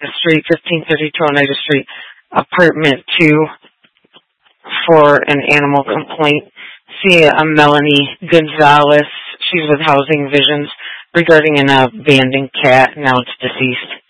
Street, 1532 Oneida Street, apartment 2, for an animal complaint. See Melanie Gonzalez. She's with Housing Visions regarding an abandoned cat. Now it's deceased.